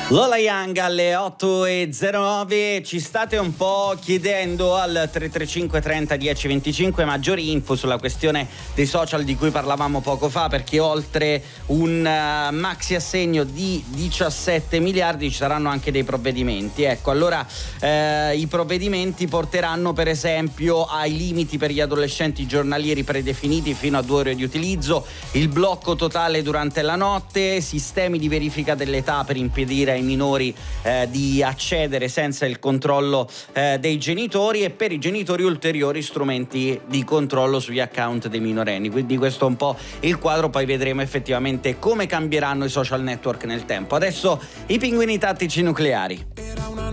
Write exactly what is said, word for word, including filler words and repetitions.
Lola Young alle otto e zero nove. Ci state un po' chiedendo al tre tre cinque trenta dieci venticinque maggiori info sulla questione dei social di cui parlavamo poco fa, perché oltre un uh, maxi assegno di diciassette miliardi ci saranno anche dei provvedimenti. Ecco, allora eh, i provvedimenti porteranno per esempio ai limiti per gli adolescenti giornalieri predefiniti fino a due ore di utilizzo, il blocco totale durante la notte, sistemi di verifica dell'età per impedire ai minori eh, di accedere senza il controllo eh, dei genitori, e per i genitori ulteriori strumenti di controllo sugli account dei minorenni. Quindi questo è un po' il quadro, poi vedremo effettivamente come cambieranno i social network nel tempo. Adesso i pinguini tattici nucleari. Era una